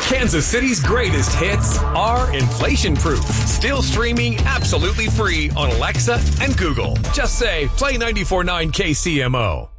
Kansas City's greatest hits are inflation-proof. Still streaming absolutely free on Alexa and Google. Just say, play 94.9 KCMO.